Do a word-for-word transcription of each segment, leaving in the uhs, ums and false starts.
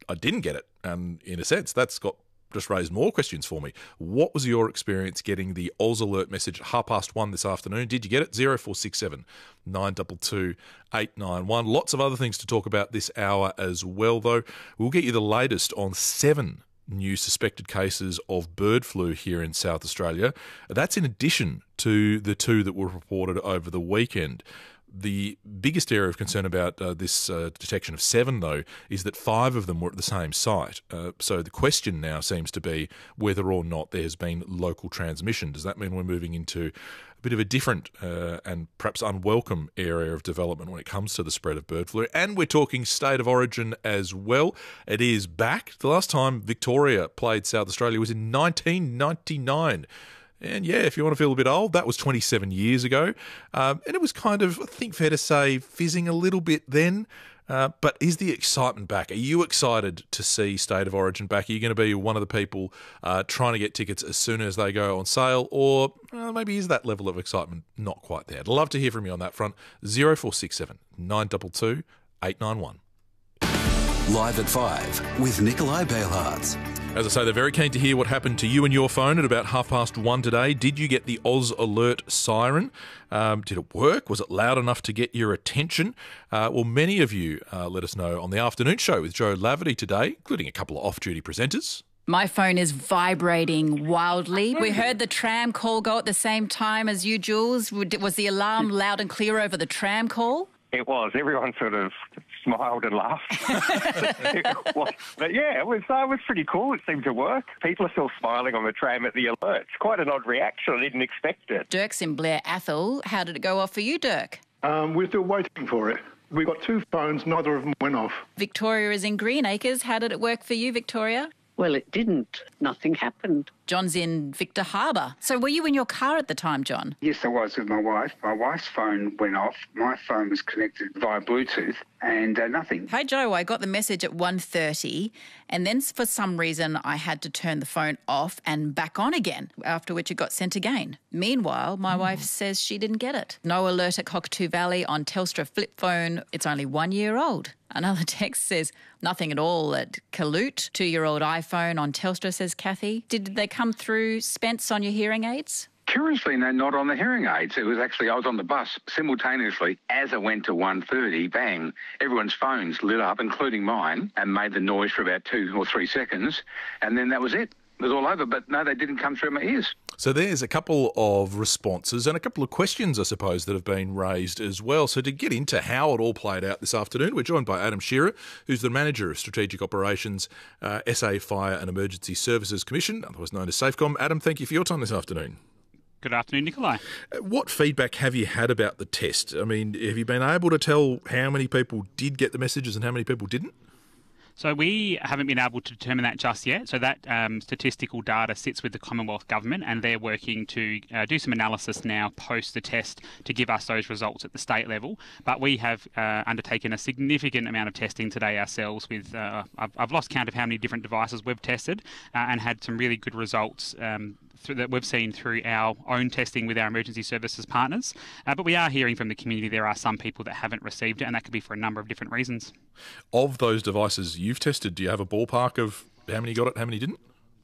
I didn't get it. And in a sense, that's got just raised more questions for me. What was your experience getting the Oz Alert message at half past one this afternoon? Did you get it? zero four six seven, nine two two, eight nine one. Lots of other things to talk about this hour as well, though. We'll get you the latest on seven new suspected cases of bird flu here in South Australia. That's in addition to the two that were reported over the weekend. The biggest area of concern about uh, this uh, detection of seven, though, is that five of them were at the same site. Uh, so the question now seems to be whether or not there has been local transmission. Does that mean we're moving into a bit of a different uh, and perhaps unwelcome area of development when it comes to the spread of bird flu? And we're talking state of origin as well. It is back. The last time Victoria played South Australia was in nineteen ninety-nine. And yeah, if you want to feel a bit old, that was twenty-seven years ago. Um, and it was kind of, I think fair to say, fizzing a little bit then. Uh, but is the excitement back? Are you excited to see State of Origin back? Are you going to be one of the people uh, trying to get tickets as soon as they go on sale? Or uh, maybe is that level of excitement not quite there? I'd love to hear from you on that front. zero four six seven, nine two two, eight nine one. Live at five with Nikolai Bailhartz. As I say, they're very keen to hear what happened to you and your phone at about half past one today. Did you get the Oz Alert siren? Um, did it work? Was it loud enough to get your attention? Uh, well, many of you uh, let us know on the afternoon show with Joe Laverty today, including a couple of off-duty presenters. My phone is vibrating wildly. We heard the tram call go at the same time as you, Jules. Was the alarm loud and clear over the tram call? It was. Everyone sort of smiled and laughed. was, but yeah, it was, uh, it was pretty cool. It seemed to work. People are still smiling on the tram at the alert. It's quite an odd reaction. I didn't expect it. Dirk's in Blair Athol. How did it go off for you, Dirk? Um, we're still waiting for it. We got two phones, neither of them went off. Victoria is in Greenacres. How did it work for you, Victoria? Well, it didn't. Nothing happened. John's in Victor Harbour. So were you in your car at the time, John? Yes, I was with my wife. My wife's phone went off. My phone was connected via Bluetooth and uh, nothing. Hi, Joe. I got the message at one thirty and then for some reason I had to turn the phone off and back on again, after which it got sent again. Meanwhile, my mm. wife says she didn't get it. No alert at Cockatoo Valley on Telstra flip phone. It's only one year old. Another text says, nothing at all at Caloot. Two-year-old iPhone on Telstra, says Kathy. Did they come through, Spence, on your hearing aids? Curiously, no, not on the hearing aids. It was actually, I was on the bus simultaneously. As I went to one thirty, bang, everyone's phones lit up, including mine, and made the noise for about two or three seconds. And then that was it. It was all over. But no, they didn't come through my ears. So there's a couple of responses and a couple of questions, I suppose, that have been raised as well. So to get into how it all played out this afternoon, we're joined by Adam Shearer, who's the Manager of Strategic Operations, uh, S A Fire and Emergency Services Commission, otherwise known as SAFECOM. Adam, thank you for your time this afternoon. Good afternoon, Nikolai. Uh, what feedback have you had about the test? I mean, have you been able to tell how many people did get the messages and how many people didn't? So we haven't been able to determine that just yet. So that um, statistical data sits with the Commonwealth Government, and they're working to uh, do some analysis now post the test to give us those results at the state level. But we have uh, undertaken a significant amount of testing today ourselves with, uh, I've, I've lost count of how many different devices we've tested uh, and had some really good results um, through, that we've seen through our own testing with our emergency services partners. Uh, but we are hearing from the community there are some people that haven't received it, and that could be for a number of different reasons. Of those devices you've tested, do you have a ballpark of how many got it, how many didn't?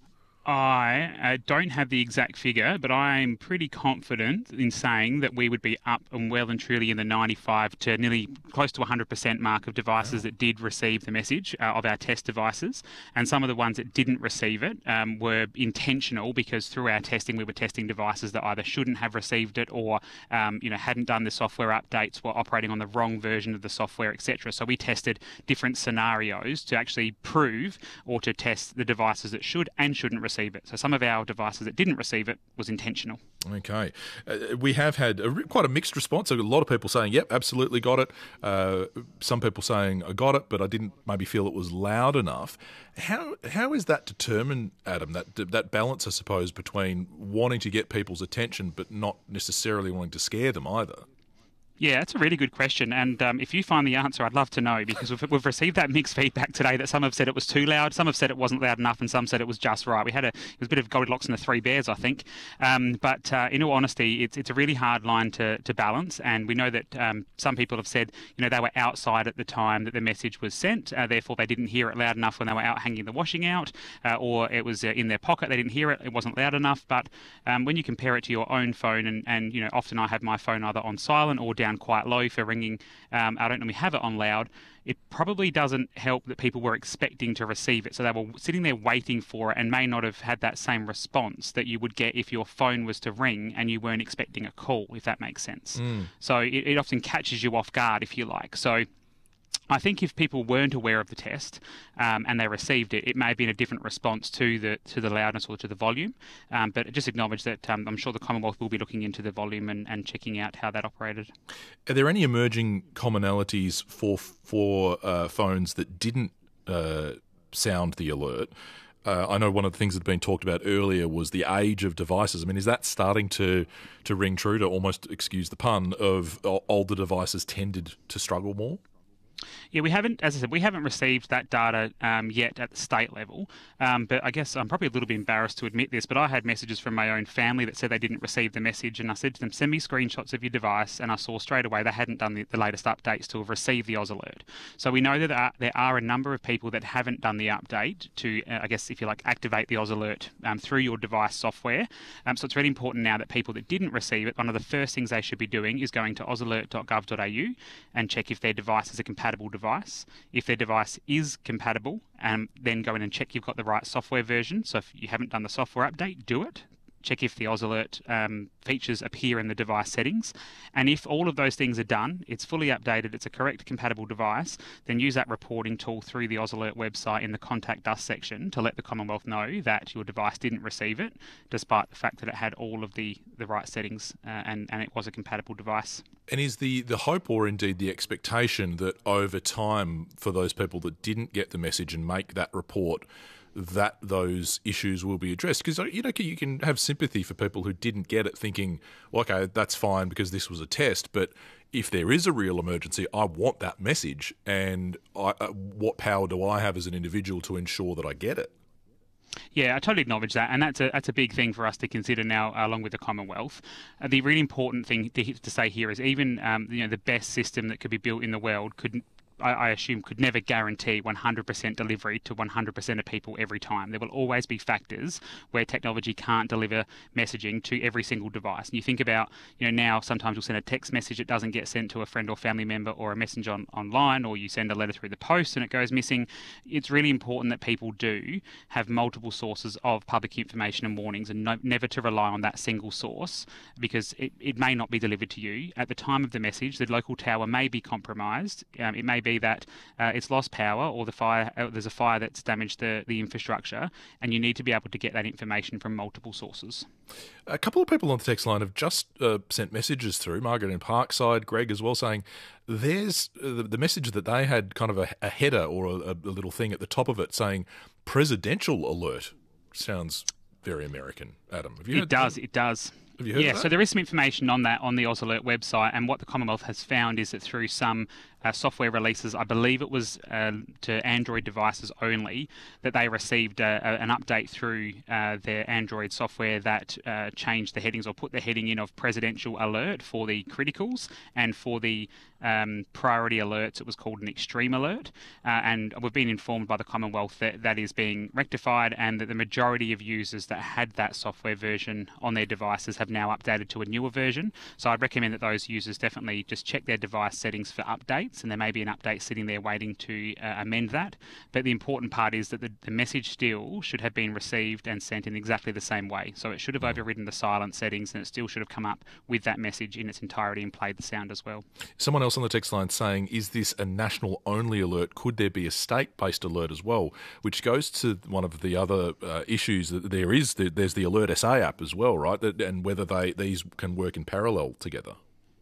I uh, don't have the exact figure, but I'm pretty confident in saying that we would be up and well and truly in the ninety-five to nearly close to one hundred percent mark of devices that did receive the message uh, of our test devices. And some of the ones that didn't receive it um, were intentional, because through our testing we were testing devices that either shouldn't have received it or um, you know hadn't done the software updates, were operating on the wrong version of the software, et cetera. So we tested different scenarios to actually prove or to test the devices that should and shouldn't receive it. So some of our devices that didn't receive it was intentional. Okay. Uh, we have had a, quite a mixed response. A lot of people saying, yep, absolutely got it. Uh, some people saying, I got it, but I didn't maybe feel it was loud enough. How How is that determined, Adam, that that balance, I suppose, between wanting to get people's attention but not necessarily wanting to scare them either? Yeah, that's a really good question. And um, if you find the answer, I'd love to know, because we've, we've received that mixed feedback today that some have said it was too loud, some have said it wasn't loud enough, and some said it was just right. We had a, it was a bit of Goldilocks and the Three Bears, I think. Um, but uh, in all honesty, it's, it's a really hard line to, to balance. And we know that um, some people have said, you know, they were outside at the time that the message was sent, uh, therefore they didn't hear it loud enough when they were out hanging the washing out, uh, or it was uh, in their pocket, they didn't hear it, it wasn't loud enough. But um, when you compare it to your own phone, and, and, you know, often I have my phone either on silent or down quite low for ringing, um, I don't normally have it on loud, it probably doesn't help that people were expecting to receive it. So they were sitting there waiting for it and may not have had that same response that you would get if your phone was to ring and you weren't expecting a call, if that makes sense. Mm. So it, it often catches you off guard, if you like. So I think if people weren't aware of the test um, and they received it, it may have been a different response to the to the loudness or to the volume. Um, but just acknowledge that um, I'm sure the Commonwealth will be looking into the volume and, and checking out how that operated. Are there any emerging commonalities for for uh, phones that didn't uh, sound the alert? Uh, I know one of the things that had been talked about earlier was the age of devices. I mean, is that starting to, to ring true, to almost, excuse the pun, of older devices tended to struggle more? Yeah, we haven't, as I said, we haven't received that data um, yet at the state level. Um, but I guess I'm probably a little bit embarrassed to admit this, but I had messages from my own family that said they didn't receive the message, and I said to them, send me screenshots of your device, and I saw straight away they hadn't done the, the latest updates to have received the Oz Alert. So we know that there are, there are a number of people that haven't done the update to, uh, I guess, if you like, activate the Oz Alert um, through your device software. Um, so it's really important now that people that didn't receive it, one of the first things they should be doing is going to oz alert dot gov dot a u and check if their device is a compatible device. If their device is compatible, um, then go in and check you've got the right software version. So if you haven't done the software update, do it. Check if the Oz Alert um, features appear in the device settings. And if all of those things are done, it's fully updated, it's a correct compatible device, then use that reporting tool through the Oz Alert website in the Contact Us section to let the Commonwealth know that your device didn't receive it, despite the fact that it had all of the, the right settings uh, and, and it was a compatible device. And is the, the hope, or indeed the expectation, that over time for those people that didn't get the message and make that report, that those issues will be addressed? Because, you know, you can have sympathy for people who didn't get it thinking, well, okay, that's fine because this was a test, but if there is a real emergency, I want that message, and I, uh, what power do I have as an individual to ensure that I get it? Yeah, I totally acknowledge that, and that's a that's a big thing for us to consider now, uh, along with the Commonwealth. Uh, the really important thing to, to say here is even um, you know the best system that could be built in the world could, I assume, could never guarantee one hundred percent delivery to one hundred percent of people every time. There will always be factors where technology can't deliver messaging to every single device. And you think about, you know, now sometimes you'll send a text message, it doesn't get sent to a friend or family member, or a message on, online, or you send a letter through the post and it goes missing. It's really important that people do have multiple sources of public information and warnings, and no, never to rely on that single source, because it, it may not be delivered to you. At the time of the message, the local tower may be compromised. Um, it may be that uh, it's lost power, or the fire, uh, there's a fire that's damaged the, the infrastructure, and you need to be able to get that information from multiple sources. A couple of people on the text line have just uh, sent messages through, Margaret in Parkside, Greg as well, saying there's uh, the, the message that they had kind of a, a header or a, a little thing at the top of it saying presidential alert. Sounds very American, Adam. Have you heard It does, that? it does. Have you heard yeah, of that? so there is some information on that on the Oz Alert website, and what the Commonwealth has found is that through some uh, software releases, I believe it was uh, to Android devices only, that they received uh, a, an update through uh, their Android software that uh, changed the headings, or put the heading in of presidential alert for the criticals, and for the um, priority alerts it was called an extreme alert. Uh, and we've been informed by the Commonwealth that that is being rectified, and that the majority of users that had that software version on their devices have now updated to a newer version. So I'd recommend that those users definitely just check their device settings for updates, and there may be an update sitting there waiting to uh, amend that. But the important part is that the, the message still should have been received and sent in exactly the same way. So it should have overridden the silent settings, and it still should have come up with that message in its entirety and played the sound as well. Someone else on the text line saying, is this a national only alert? Could there be a state-based alert as well? Which goes to one of the other uh, issues that there is. The, there's the Alert S A app as well, right? That, and whether they these can work in parallel together.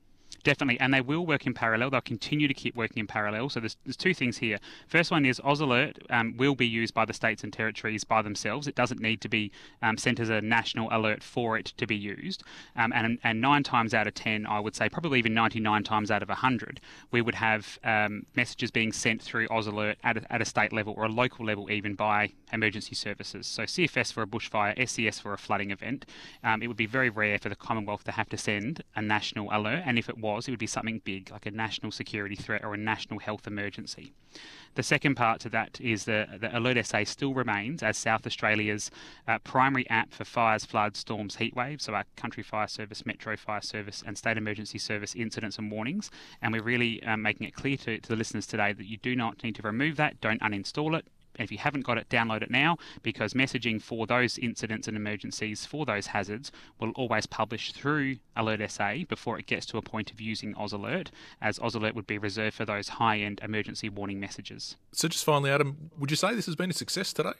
Definitely, and they will work in parallel. They'll continue to keep working in parallel. So there's, there's two things here. First one is AusAlert um, will be used by the states and territories by themselves. It doesn't need to be um, sent as a national alert for it to be used. Um, and, and nine times out of ten, I would say, probably even ninety-nine times out of one hundred, we would have um, messages being sent through AusAlert at a, at a state level or a local level even by emergency services. So C F S for a bushfire, S C S for a flooding event. Um, it would be very rare for the Commonwealth to have to send a national alert, and if it was, it would be something big, like a national security threat or a national health emergency. The second part to that is that the Alert S A still remains as South Australia's uh, primary app for fires, floods, storms, heat waves, so our Country Fire Service, Metro Fire Service and State Emergency Service incidents and warnings. And we're really um, making it clear to, to the listeners today that you do not need to remove that, don't uninstall it. And if you haven't got it, download it now, because messaging for those incidents and emergencies, for those hazards, will always publish through Alert S A before it gets to a point of using AusAlert, as AusAlert would be reserved for those high-end emergency warning messages. So just finally, Adam, would you say this has been a success today?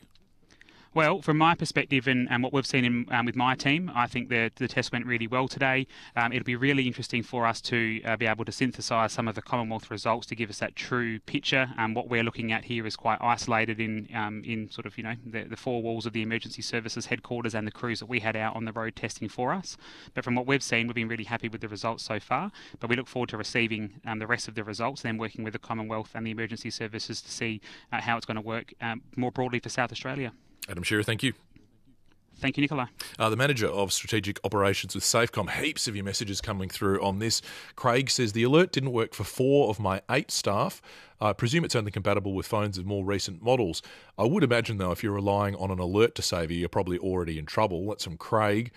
Well, from my perspective and, and what we've seen in, um, with my team, I think the, the test went really well today. Um, it'll be really interesting for us to uh, be able to synthesise some of the Commonwealth results to give us that true picture. Um, what we're looking at here is quite isolated in um, in sort of, you know, the, the four walls of the emergency services headquarters and the crews that we had out on the road testing for us. But from what we've seen, we've been really happy with the results so far. But we look forward to receiving um, the rest of the results, then working with the Commonwealth and the emergency services to see uh, how it's going to work um, more broadly for South Australia. Adam Shearer, thank you. Thank you, Nikolai. Uh, the Manager of Strategic Operations with Safecom. Heaps of your messages coming through on this. Craig says, the alert didn't work for four of my eight staff. I presume it's only compatible with phones of more recent models. I would imagine, though, if you're relying on an alert to save you, you're probably already in trouble. That's from Craig.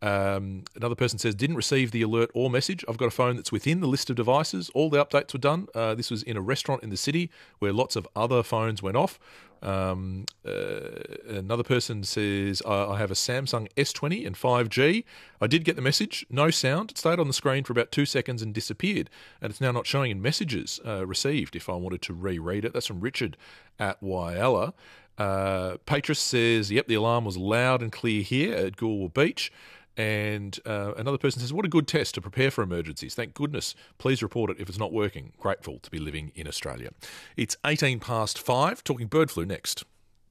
Um, another person says, didn't receive the alert or message. I've got a phone that's within the list of devices. All the updates were done. Uh, this was in a restaurant in the city where lots of other phones went off. Um, uh, another person says, I, I have a Samsung S twenty and five G. I did get the message, no sound. It stayed on the screen for about two seconds and disappeared. And it's now not showing in messages uh, received if I wanted to reread it. That's from Richard at Whyalla. Uh, Patris says, yep, the alarm was loud and clear here at Goolwa Beach. And uh, another person says, what a good test to prepare for emergencies. Thank goodness. Please report it if it's not working. Grateful to be living in Australia. It's eighteen past five, talking bird flu next.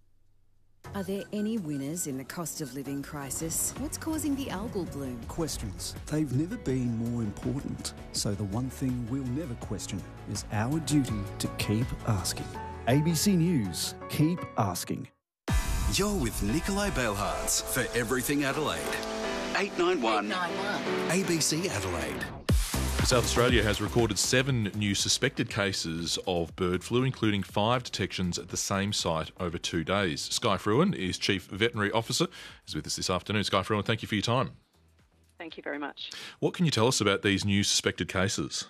Are there any winners in the cost of living crisis? What's causing the algal bloom? Questions. They've never been more important. So the one thing we'll never question is our duty to keep asking. A B C News. Keep asking. You're with Nikolai Bailhartz for Everything Adelaide. eight nine one A B C Adelaide. South Australia has recorded seven new suspected cases of bird flu, including five detections at the same site over two days. Skye Fruin is Chief Veterinary Officer, is with us this afternoon. Skye Fruin, thank you for your time. Thank you very much. What can you tell us about these new suspected cases?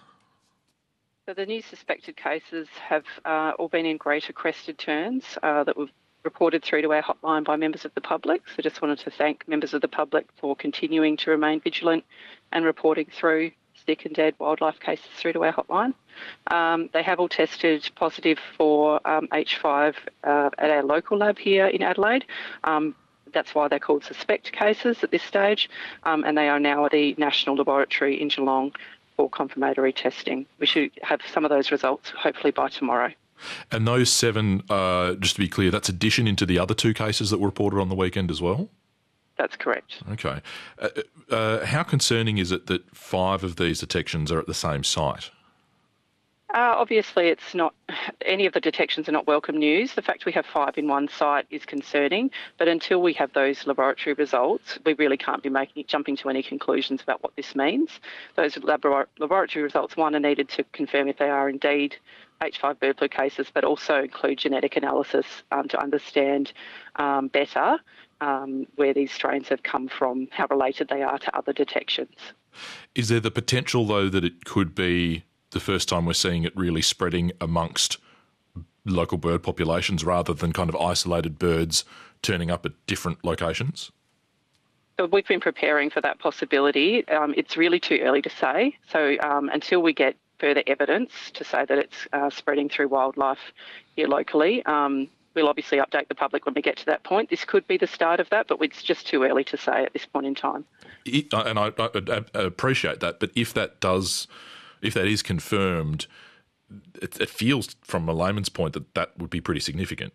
So the new suspected cases have uh, all been in greater crested terns uh, that were reported through to our hotline by members of the public. So just wanted to thank members of the public for continuing to remain vigilant and reporting through sick and dead wildlife cases through to our hotline. Um, they have all tested positive for um, H five uh, at our local lab here in Adelaide. Um, that's why they're called suspect cases at this stage, um, and they are now at the National Laboratory in Geelong for confirmatory testing. We should have some of those results hopefully by tomorrow. And those seven, uh, just to be clear, that's addition into the other two cases that were reported on the weekend as well? That's correct. Okay. Uh, uh, how concerning is it that five of these detections are at the same site? Uh, obviously, it's not. Any of the detections are not welcome news. The fact we have five in one site is concerning, but until we have those laboratory results, we really can't be making jumping to any conclusions about what this means. Those labor- laboratory results, one, are needed to confirm if they are indeed H five bird flu cases, but also include genetic analysis um, to understand um, better um, where these strains have come from, how related they are to other detections. Is there the potential, though, that it could be the first time we're seeing it really spreading amongst local bird populations rather than kind of isolated birds turning up at different locations? So we've been preparing for that possibility. Um, it's really too early to say. So um, until we get further evidence to say that it's uh, spreading through wildlife here locally, um, we'll obviously update the public when we get to that point. This could be the start of that, but it's just too early to say at this point in time. It, and I, I, I appreciate that, but if that does if that is confirmed, it, it feels from a layman's point that that would be pretty significant.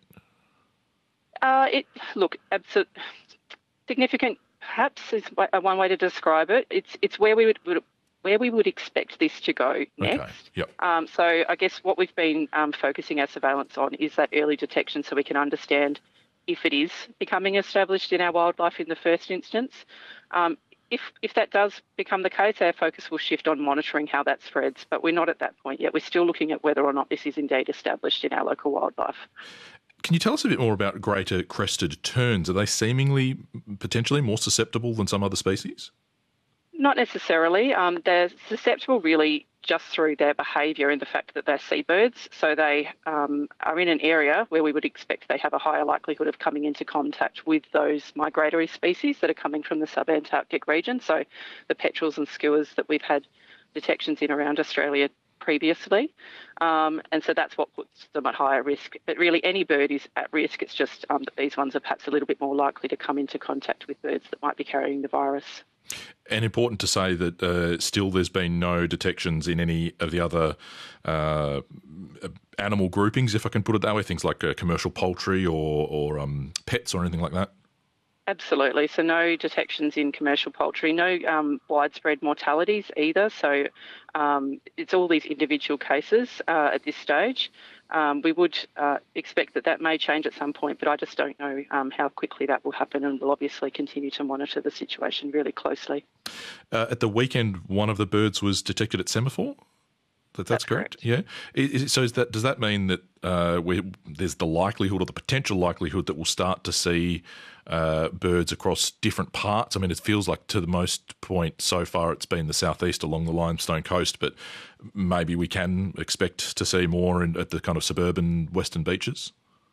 Uh, it look, absolute, significant perhaps is one way to describe it. It's it's where we would, would where we would expect this to go next. Okay. Yep. Um, so I guess what we've been um, focusing our surveillance on is that early detection, so we can understand if it is becoming established in our wildlife in the first instance. Um, if if that does become the case, our focus will shift on monitoring how that spreads. But we're not at that point yet. We're still looking at whether or not this is indeed established in our local wildlife. Can you tell us a bit more about greater crested terns? Are they seemingly potentially more susceptible than some other species? Not necessarily. Um, they're susceptible really just through their behaviour and the fact that they're seabirds. So they um, are in an area where we would expect they have a higher likelihood of coming into contact with those migratory species that are coming from the subantarctic region. So the petrels and skuas that we've had detections in around Australia previously. Um, and so that's what puts them at higher risk. But really any bird is at risk. It's just um, that these ones are perhaps a little bit more likely to come into contact with birds that might be carrying the virus. And important to say that uh, still there's been no detections in any of the other uh, animal groupings, if I can put it that way, things like uh, commercial poultry or, or um, pets or anything like that? Absolutely. So no detections in commercial poultry, no um, widespread mortalities either. So um, it's all these individual cases uh, at this stage. Um, we would uh, expect that that may change at some point, but I just don't know um, how quickly that will happen, and we'll obviously continue to monitor the situation really closely. Uh, at the weekend, one of the birds was detected at Semaphore? That, that's, that's correct. correct. Yeah. Is, is, so is that does that mean that uh, we, there's the likelihood or the potential likelihood that we'll start to see uh, birds across different parts? I mean, it feels like to the most point so far it's been the southeast along the Limestone Coast, but maybe we can expect to see more in, at the kind of suburban western beaches?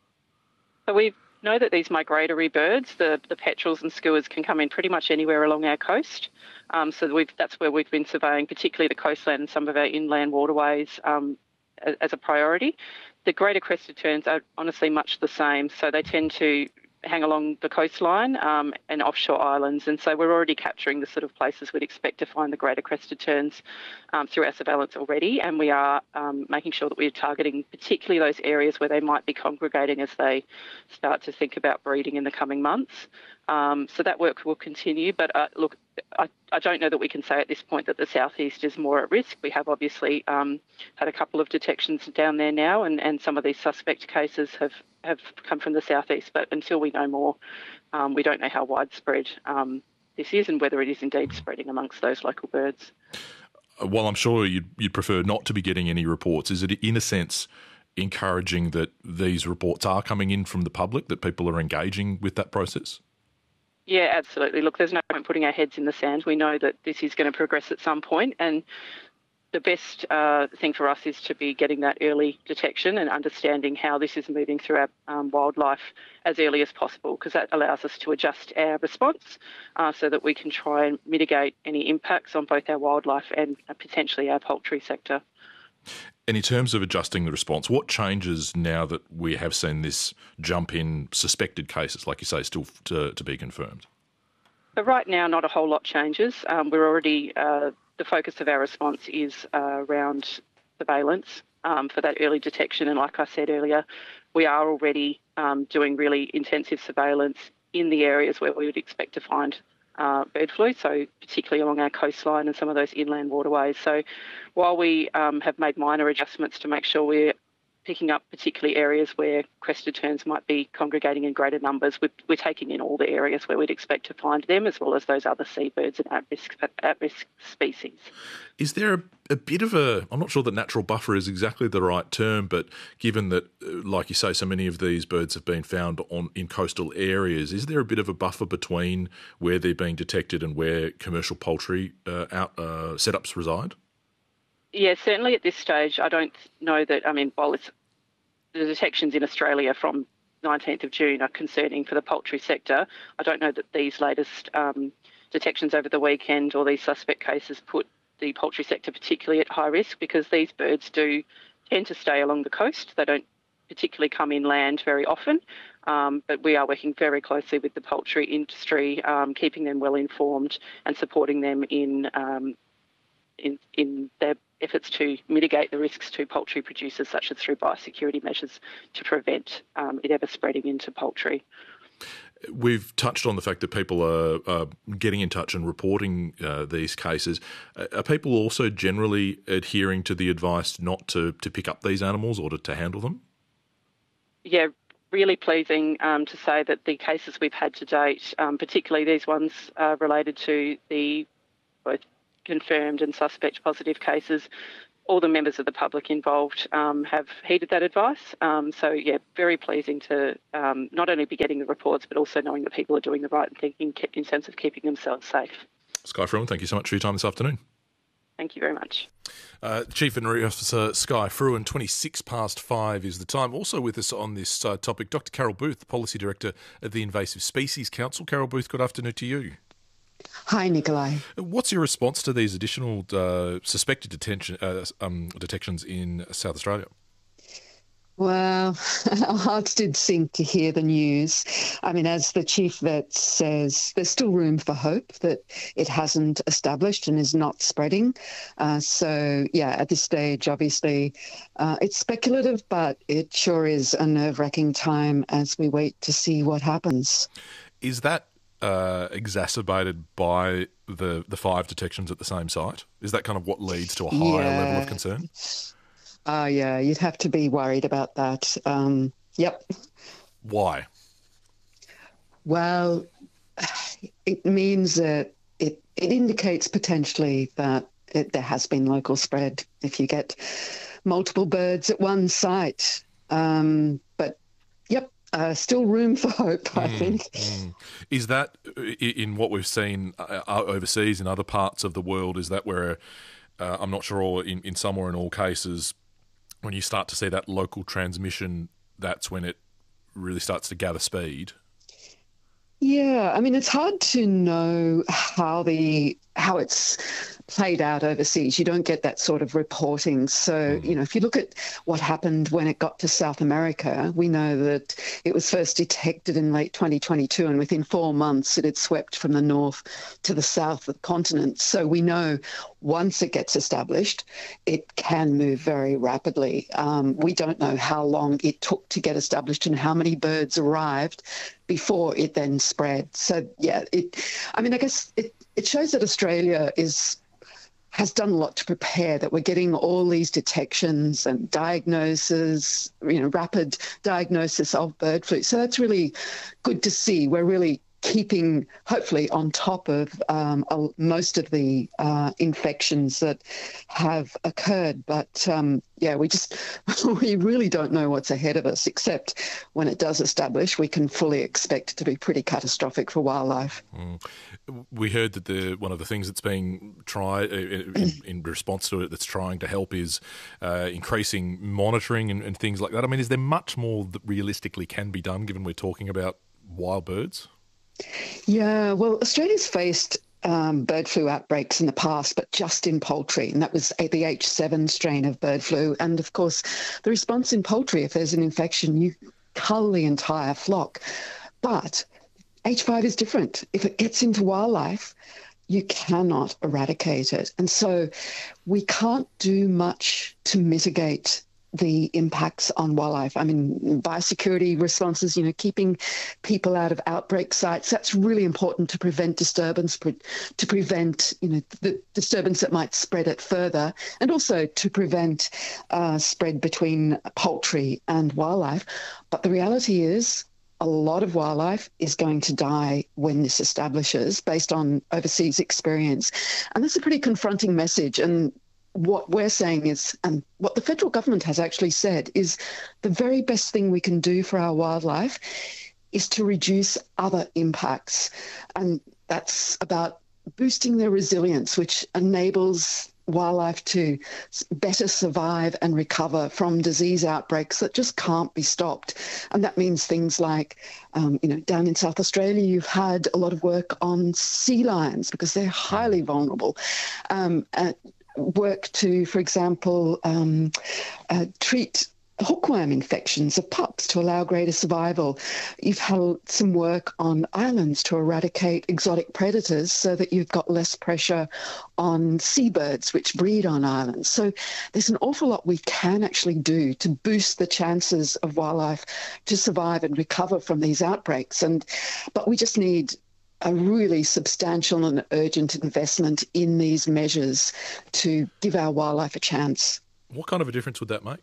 So we know that these migratory birds, the, the petrels and skuas, can come in pretty much anywhere along our coast. Um, so we've, that's where we've been surveying, particularly the coastline and some of our inland waterways um, as, as a priority. The greater crested terns are honestly much the same. So they tend to hang along the coastline um, and offshore islands. And so we're already capturing the sort of places we'd expect to find the greater crested terns um, through our surveillance already. And we are um, making sure that we're targeting particularly those areas where they might be congregating as they start to think about breeding in the coming months. Um, so that work will continue. But uh, look, I, I don't know that we can say at this point that the southeast is more at risk. We have obviously um, had a couple of detections down there now, and, and some of these suspect cases have, have come from the southeast. But until we know more, um, we don't know how widespread um, this is and whether it is indeed spreading amongst those local birds. Well, I'm sure you'd, you'd prefer not to be getting any reports. Is it, in a sense, encouraging that these reports are coming in from the public, that people are engaging with that process? Yeah, absolutely. Look, there's no point putting our heads in the sand. We know that this is going to progress at some point, and the best uh, thing for us is to be getting that early detection and understanding how this is moving through our um, wildlife as early as possible, because that allows us to adjust our response uh, so that we can try and mitigate any impacts on both our wildlife and uh, potentially our poultry sector. And in terms of adjusting the response, what changes now that we have seen this jump in suspected cases, like you say, still to, to be confirmed? So right now, not a whole lot changes. Um, we're already, uh, the focus of our response is uh, around surveillance um, for that early detection. And like I said earlier, we are already um, doing really intensive surveillance in the areas where we would expect to find Uh, bird flu, so particularly along our coastline and some of those inland waterways. So while we um, have made minor adjustments to make sure we're picking up particularly areas where crested terns might be congregating in greater numbers, we're, we're taking in all the areas where we'd expect to find them, as well as those other seabirds and at-risk at-risk species. Is there a, a bit of a, I'm not sure that natural buffer is exactly the right term, but given that, like you say, so many of these birds have been found on in coastal areas, is there a bit of a buffer between where they're being detected and where commercial poultry uh, out, uh, setups reside? Yeah, certainly at this stage, I don't know that, I mean, while it's, the detections in Australia from nineteenth of June are concerning for the poultry sector, I don't know that these latest um, detections over the weekend or these suspect cases put the poultry sector particularly at high risk, because these birds do tend to stay along the coast. They don't particularly come inland very often, um, but we are working very closely with the poultry industry, um, keeping them well informed and supporting them in um, in, in their efforts to mitigate the risks to poultry producers, such as through biosecurity measures to prevent um, it ever spreading into poultry. We've touched on the fact that people are, are getting in touch and reporting uh, these cases. Are people also generally adhering to the advice not to, to pick up these animals or to, to handle them? Yeah, really pleasing um, to say that the cases we've had to date, um, particularly these ones uh, related to the both confirmed and suspect positive cases, all the members of the public involved um, have heeded that advice. Um, so, yeah, very pleasing to um, not only be getting the reports, but also knowing that people are doing the right thing in, in terms of keeping themselves safe. Skye Frewen, thank you so much for your time this afternoon. Thank you very much. Uh, Chief Veterinary Officer Skye Frewen, twenty-six past five is the time. Also with us on this uh, topic, Doctor Carol Booth, the Policy Director of the Invasive Species Council. Carol Booth, good afternoon to you. Hi, Nikolai. What's your response to these additional uh, suspected detention, uh, um, detections in South Australia? Well, our hearts did sink to hear the news. I mean, as the Chief Vet says, there's still room for hope that it hasn't established and is not spreading. Uh, so, yeah, at this stage, obviously, uh, it's speculative, but it sure is a nerve-wracking time as we wait to see what happens. Is that Uh, exacerbated by the the five detections at the same site? Is that kind of what leads to a higher yeah. level of concern? Oh, uh, yeah, you'd have to be worried about that. Um, yep. Why? Well, it means that it, it indicates potentially that it, there has been local spread if you get multiple birds at one site. Um, but, yep. Uh, still room for hope, I mm, think. Mm. Is that, in what we've seen uh, overseas in other parts of the world, is that where, uh, I'm not sure, in, in some or in all cases, when you start to see that local transmission, that's when it really starts to gather speed? Yeah, I mean, it's hard to know how the how it's played out overseas. You don't get that sort of reporting. So, you know, if you look at what happened when it got to South America, we know that it was first detected in late twenty twenty-two, and within four months it had swept from the north to the south of the continent. So we know once it gets established, it can move very rapidly. Um, we don't know how long it took to get established and how many birds arrived before it then spread. So, yeah, it. I mean, I guess it, it shows that Australia is has done a lot to prepare, that we're getting all these detections and diagnoses, you know, rapid diagnosis of bird flu. So that's really good to see. We're really keeping, hopefully, on top of um, uh, most of the uh, infections that have occurred. But, um, yeah, we just, we really don't know what's ahead of us, except when it does establish, we can fully expect it to be pretty catastrophic for wildlife. Mm. We heard that the one of the things that's being tried in, in response to it that's trying to help is uh, increasing monitoring and, and things like that. I mean, is there much more that realistically can be done, given we're talking about wild birds? Yeah, well, Australia's faced um, bird flu outbreaks in the past, but just in poultry, and that was the H seven strain of bird flu. And, of course, the response in poultry, if there's an infection, you cull the entire flock. But H five is different. If it gets into wildlife, you cannot eradicate it. And so we can't do much to mitigate the impacts on wildlife. I mean, biosecurity responses, you know, keeping people out of outbreak sites, that's really important to prevent disturbance, pre- to prevent, you know, the disturbance that might spread it further, and also to prevent uh, spread between poultry and wildlife. But the reality is a lot of wildlife is going to die when this establishes, based on overseas experience. And that's a pretty confronting message. And what we're saying is, and what the federal government has actually said, is the very best thing we can do for our wildlife is to reduce other impacts. And that's about boosting their resilience, which enables wildlife to better survive and recover from disease outbreaks that just can't be stopped. And that means things like, um, you know, down in South Australia, you've had a lot of work on sea lions because they're highly vulnerable. Um, uh, work to, for example, um, uh, treat hookworm infections of pups to allow greater survival. You've had some work on islands to eradicate exotic predators so that you've got less pressure on seabirds which breed on islands. So there's an awful lot we can actually do to boost the chances of wildlife to survive and recover from these outbreaks. And but we just need a really substantial and urgent investment in these measures to give our wildlife a chance. What kind of a difference would that make?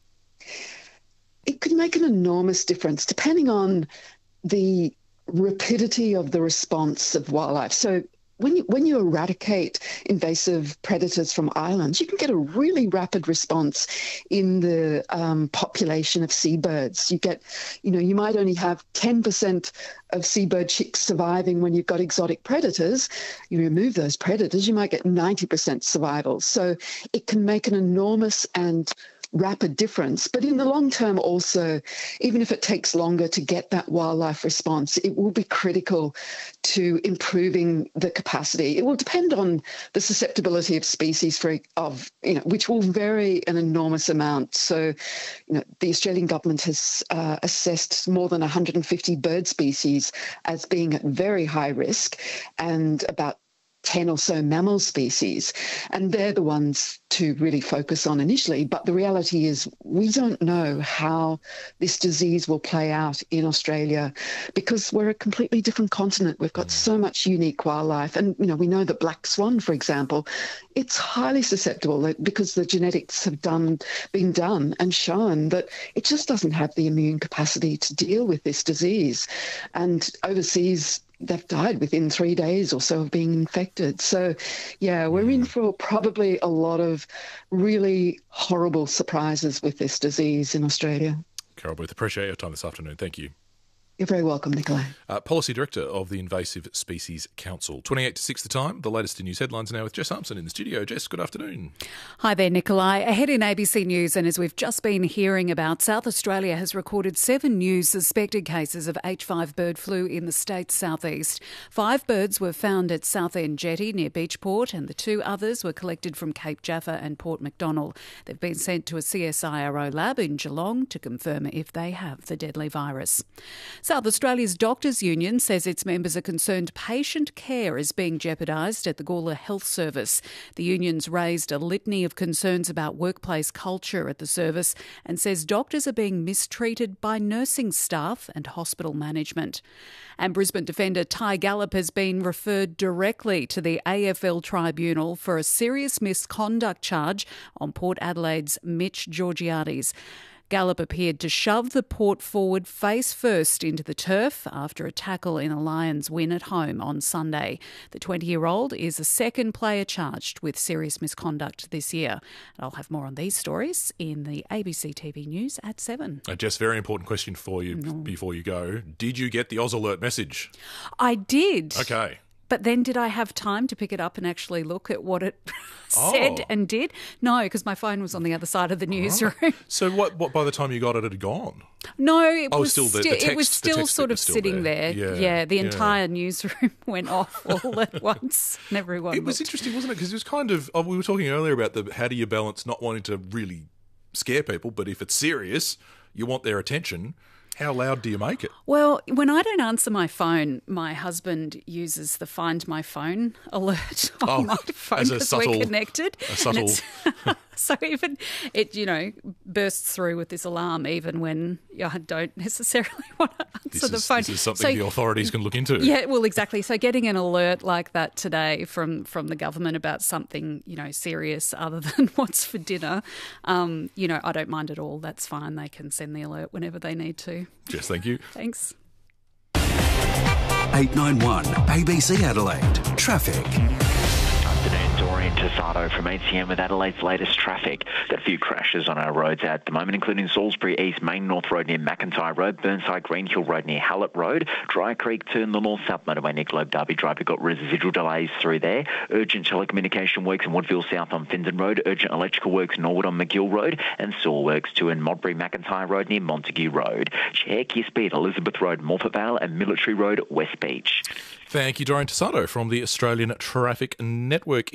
It could make an enormous difference depending on the rapidity of the response of wildlife. So when you, when you eradicate invasive predators from islands, you can get a really rapid response in the um, population of seabirds. You get, you know, you might only have ten percent of seabird chicks surviving when you've got exotic predators. You remove those predators, you might get ninety percent survival. So it can make an enormous and rapid difference. But in the long term also, even if it takes longer to get that wildlife response, it will be critical to improving the capacity. It will depend on the susceptibility of species for of you know which will vary an enormous amount. So, you know, the Australian government has uh, assessed more than one hundred fifty bird species as being at very high risk, and about ten or so mammal species, and they're the ones to really focus on initially. But the reality is we don't know how this disease will play out in Australia because we're a completely different continent. We've got so much unique wildlife. And, you know, we know that black swan, for example, it's highly susceptible because the genetics have done been done and shown that it just doesn't have the immune capacity to deal with this disease. And overseas, they've died within three days or so of being infected. So, yeah, we're in for probably a lot of really horrible surprises with this disease in Australia. Carol Booth, appreciate your time this afternoon. Thank you. You're very welcome, Nikolai. Uh, Policy Director of the Invasive Species Council. twenty-eight to six the time. The latest in news headlines now with Jess Armstrong in the studio. Jess, good afternoon. Hi there, Nikolai. Ahead in A B C News, and as we've just been hearing about, South Australia has recorded seven new suspected cases of H five bird flu in the state's southeast. Five birds were found at Southend Jetty near Beachport, and the two others were collected from Cape Jaffa and Port Macdonnell. They've been sent to a C S I R O lab in Geelong to confirm if they have the deadly virus. South Australia's Doctors' Union says its members are concerned patient care is being jeopardised at the Gawler Health Service. The union's raised a litany of concerns about workplace culture at the service and says doctors are being mistreated by nursing staff and hospital management. And Brisbane defender Ty Gallop has been referred directly to the A F L Tribunal for a serious misconduct charge on Port Adelaide's Mitch Georgiades. Gallop appeared to shove the Port forward face first into the turf after a tackle in a Lions win at home on Sunday. The twenty-year-old is the second player charged with serious misconduct this year. And I'll have more on these stories in the A B C T V News at seven. Uh, Jess, very important question for you no. before you go. Did you get the Oz Alert message? I did. Okay. But then did I have time to pick it up and actually look at what it said oh. and did? No, because my phone was on the other side of the newsroom. Right. So what, what? By the time you got it, it had gone? No, it oh, was still, the, sti- the text, it was still the text sort of was still sitting there. there. Yeah, yeah the yeah. entire newsroom went off all at once and everyone It was looked. interesting, wasn't it? Because it was kind of, oh, we were talking earlier about the how do you balance not wanting to really scare people, but if it's serious, you want their attention. How loud do you make it? Well, when I don't answer my phone, my husband uses the Find My Phone alert on oh, my phone as a because subtle, we're connected. A subtle... So even it, you know, bursts through with this alarm even when I don't necessarily want to answer this the is, phone. This is something so, the authorities can look into. Yeah, well, exactly. So getting an alert like that today from, from the government about something, you know, serious other than what's for dinner, um, you know, I don't mind at all. That's fine. They can send the alert whenever they need to. Jess, thank you. Thanks. eight nine one A B C Adelaide. Traffic. Afternoon, Dorian Tassado from A T M with Adelaide's latest traffic. Got a few crashes on our roads at the moment, including Salisbury East Main North Road near McIntyre Road, Burnside Greenhill Road near Hallett Road, Dry Creek turn the North South Motorway near Globe Derby Drive. We've got residual delays through there. Urgent telecommunication works in Woodville South on Findon Road, urgent electrical works Norwood on McGill Road, and sewer works too in Modbury McIntyre Road near Montague Road. Check your speed, Elizabeth Road, Morphett Vale, and Military Road, West Beach. Thank you, Dorian Tassado from the Australian Traffic Network. It's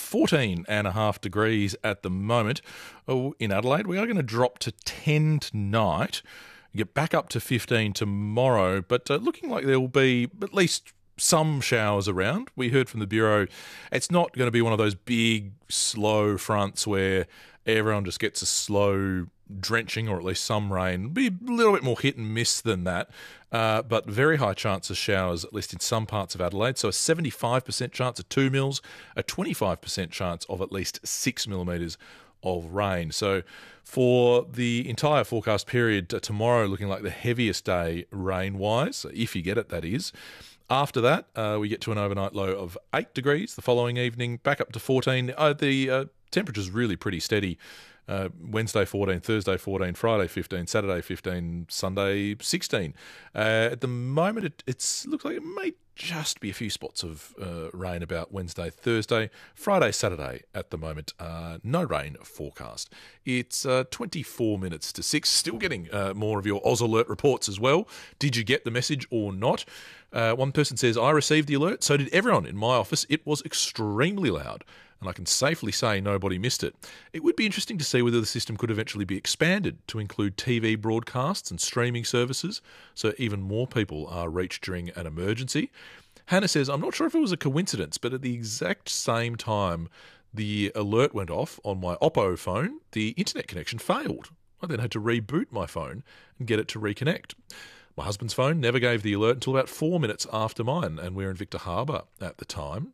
fourteen and a half degrees at the moment. Oh, in Adelaide, we are going to drop to ten tonight, get back up to fifteen tomorrow, but uh, looking like there will be at least some showers around. We heard from the Bureau it's not going to be one of those big, slow fronts where everyone just gets a slow drenching or at least some rain. Be a little bit more hit and miss than that, uh, but very high chance of showers, at least in some parts of Adelaide. So a seventy-five percent chance of two mils, a twenty-five percent chance of at least six millimetres of rain. So for the entire forecast period, uh, tomorrow looking like the heaviest day rain-wise, if you get it, that is. After that, uh, we get to an overnight low of eight degrees the following evening, back up to fourteen. Uh, the uh, temperature's really pretty steady. Uh, Wednesday fourteen, Thursday fourteen, Friday fifteen, Saturday fifteen, Sunday sixteen. Uh, at the moment, it it's, looks like it may just be a few spots of uh, rain about Wednesday, Thursday, Friday, Saturday at the moment. Uh, no rain forecast. It's uh, twenty-four minutes to six. Still getting uh, more of your Oz Alert reports as well. Did you get the message or not? Uh, one person says, I received the alert, so did everyone in my office. It was extremely loud, and I can safely say nobody missed it. It would be interesting to see whether the system could eventually be expanded to include T V broadcasts and streaming services, so even more people are reached during an emergency. Hannah says, I'm not sure if it was a coincidence, but at the exact same time the alert went off on my Oppo phone, the internet connection failed. I then had to reboot my phone and get it to reconnect. My husband's phone never gave the alert until about four minutes after mine, and we were in Victor Harbour at the time.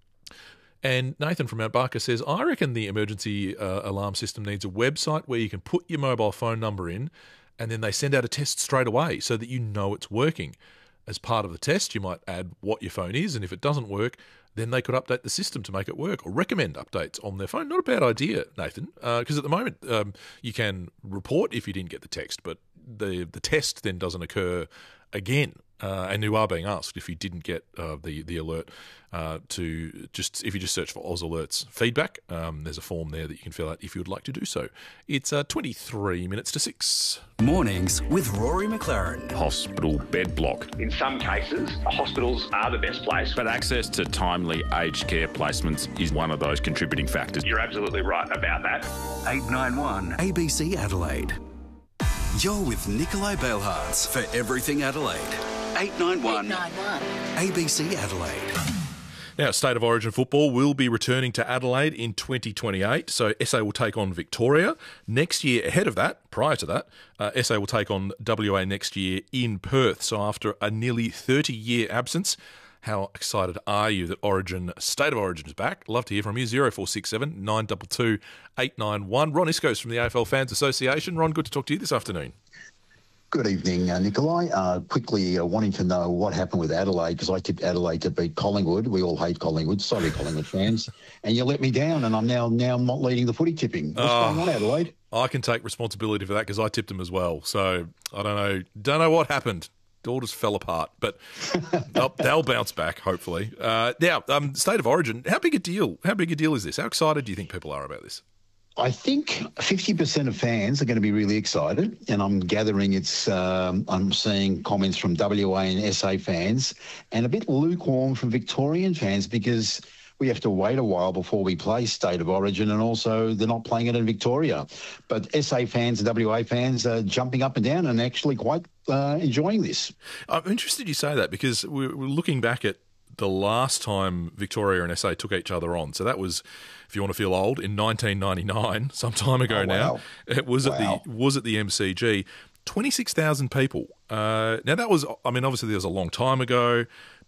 And Nathan from Mount Barker says, I reckon the emergency uh, alarm system needs a website where you can put your mobile phone number in and then they send out a test straight away so that you know it's working. As part of the test, you might add what your phone is, and if it doesn't work, then they could update the system to make it work or recommend updates on their phone. Not a bad idea, Nathan, because uh, at the moment um, you can report if you didn't get the text, but the the test then doesn't occur again. Uh, and you are being asked if you didn't get uh, the the alert uh, to just if you just search for Oz Alerts feedback. Um, there's a form there that you can fill out if you would like to do so. It's uh, twenty-three minutes to six. Mornings with Rory McLaren. Hospital bed block. In some cases, hospitals are the best place. But access to timely aged care placements is one of those contributing factors. You're absolutely right about that. eight nine one A B C Adelaide. You're with Nikolai Bailhartz for Everything Adelaide. eight nine one A B C Adelaide. Now, State of Origin football will be returning to Adelaide in twenty twenty-eight, so S A will take on Victoria. Next year, ahead of that, prior to that, uh, S A will take on W A next year in Perth. So after a nearly thirty-year absence, how excited are you that Origin, State of Origin is back? Love to hear from you. zero four six seven, nine two two, eight nine one. Ron Iskos from the A F L Fans Association. Ron, good to talk to you this afternoon. Good evening, uh, Nikolai. Uh, quickly, uh, wanting to know what happened with Adelaide, because I tipped Adelaide to beat Collingwood. We all hate Collingwood. Sorry, Collingwood fans. And you let me down, and I'm now now not leading the footy tipping. What's Oh, going on, Adelaide? I can take responsibility for that because I tipped them as well. So I don't know, don't know what happened. It all just fell apart, but they'll, they'll bounce back, hopefully. Uh, now, um, State of Origin, how big a deal? How big a deal is this? How excited do you think people are about this? I think fifty percent of fans are going to be really excited, and I'm gathering it's, um, I'm seeing comments from W A and S A fans, and a bit lukewarm from Victorian fans because we have to wait a while before we play State of Origin, and also they're not playing it in Victoria. But S A fans and W A fans are jumping up and down and actually quite uh, enjoying this. I'm interested you say that because we're, we're looking back at the last time Victoria and S A took each other on. So that was, if you want to feel old, in nineteen ninety-nine, some time ago Oh, now. wow. It was Wow. at the was at the M C G. twenty-six thousand people. Uh, now that was, I mean, obviously that was a long time ago.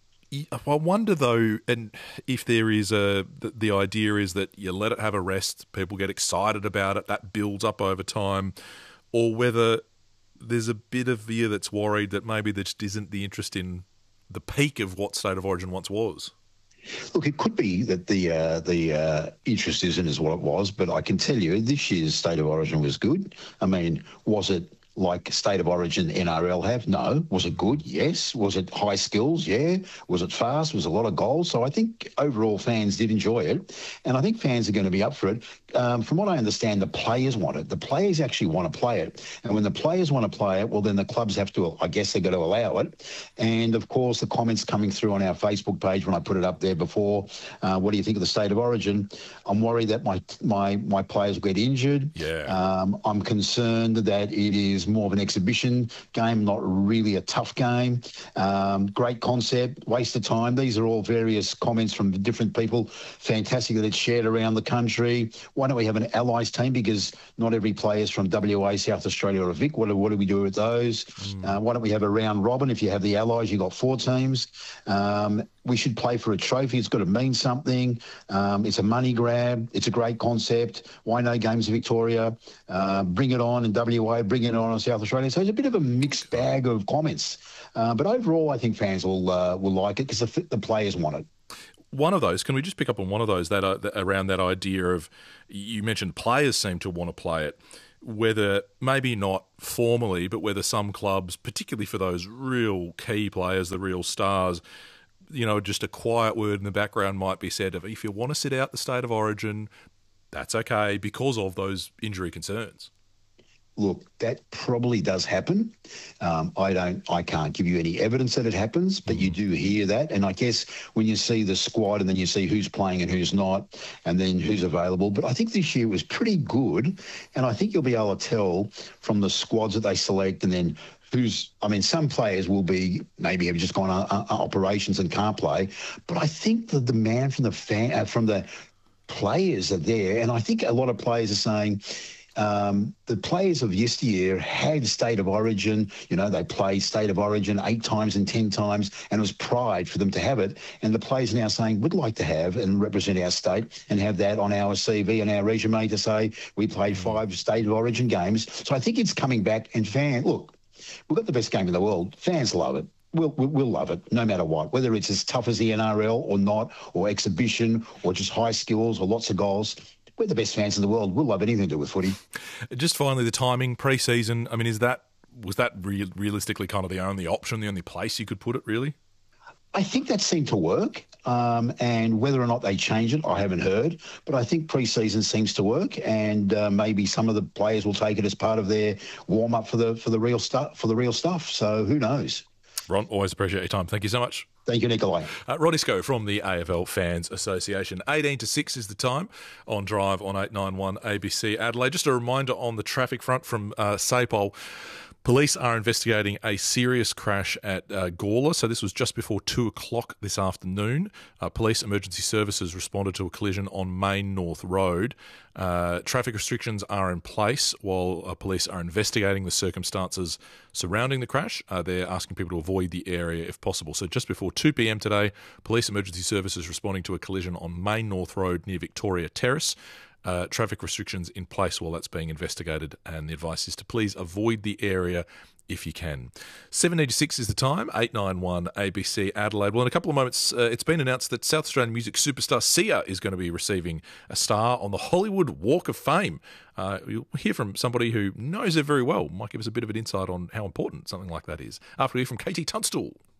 I wonder though, and if there is a, the, the idea is that you let it have a rest, people get excited about it, that builds up over time, or whether there's a bit of view that's worried that maybe there just isn't the interest in the peak of what State of Origin once was. Look, it could be that the uh, the uh, interest isn't as what it was, but I can tell you this year's State of Origin was good. I mean, was it like State of Origin N R L have? No. Was it good? Yes. Was it high skills? Yeah. Was it fast? Was a lot of goals? So I think overall fans did enjoy it, and I think fans are going to be up for it. Um, from what I understand, the players want it. The players actually want to play it, and when the players want to play it, well, then the clubs have to, I guess they've got to allow it. And of course, the comments coming through on our Facebook page when I put it up there before, uh, what do you think of the State of Origin? I'm worried that my my my players will get injured. Yeah. Um, I'm concerned that it is more of an exhibition game, not really a tough game. Um, great concept, waste of time. These are all various comments from different people. Fantastic that it's shared around the country. Why don't we have an allies team? Because not every player is from W A, South Australia or Vic. What do, what do we do with those? Mm. Uh, why don't we have a round robin? If you have the allies, you've got four teams. Um, we should play for a trophy. It's got to mean something. Um, it's a money grab. It's a great concept. Why no games in Victoria? Uh, bring it on in W A, bring it on in South Australia. So it's a bit of a mixed bag of comments. Uh, but overall, I think fans will uh, will like it because the, the players want it. One of those, can we just pick up on one of those, that, uh, that around that idea of, you mentioned players seem to want to play it, whether maybe not formally, but whether some clubs, particularly for those real key players, the real stars, you know, just a quiet word in the background might be said of, if you want to sit out the State of Origin, that's okay because of those injury concerns. Look, that probably does happen. Um, I don't, I can't give you any evidence that it happens, but you do hear that. And I guess when you see the squad and then you see who's playing and who's not, and then who's available. But I think this year was pretty good, and I think you'll be able to tell from the squads that they select, and then who's, I mean, some players will be maybe have just gone on uh, operations and can't play, but I think the demand from the fan, uh, from the players are there, and I think a lot of players are saying. Um, the players of yesteryear had State of Origin. You know, they played State of Origin eight times and ten times, and it was pride for them to have it. And the players now saying, we'd like to have and represent our state and have that on our C V and our resume to say we played five State of Origin games. So I think it's coming back. And fan, look, we've got the best game in the world. Fans love it. We'll, we'll love it no matter what, whether it's as tough as the N R L or not, or exhibition, or just high skills or lots of goals. We're the best fans in the world. We'll love anything to do with footy. Just finally, the timing, pre-season, I mean, is that was that re- realistically kind of the only option, the only place you could put it, really? I think that seemed to work, um, and whether or not they change it, I haven't heard. But I think pre-season seems to work, and uh, maybe some of the players will take it as part of their warm-up for the for the real stuff. For the real stuff. So who knows? Ron, always appreciate your time. Thank you so much. Thank you, Nikolai. Uh, Rod Isco from the A F L Fans Association. eighteen to six is the time on Drive on eight ninety-one A B C Adelaide. Just a reminder on the traffic front from uh, SAPOL. Police are investigating a serious crash at uh, Gawler. So this was just before two o'clock this afternoon. Uh, police emergency services responded to a collision on Main North Road. Uh, traffic restrictions are in place while uh, police are investigating the circumstances surrounding the crash. Uh, they're asking people to avoid the area if possible. So just before two p.m. today, police emergency services responding to a collision on Main North Road near Victoria Terrace. Uh, traffic restrictions in place while that's being investigated, and the advice is to please avoid the area if you can. seventeen to six is the time, eight ninety-one A B C Adelaide. Well, in a couple of moments, uh, it's been announced that South Australian music superstar Sia is going to be receiving a star on the Hollywood Walk of Fame. Uh, you'll hear from somebody who knows her very well, might give us a bit of an insight on how important something like that is. After we hear from Katie Tunstall.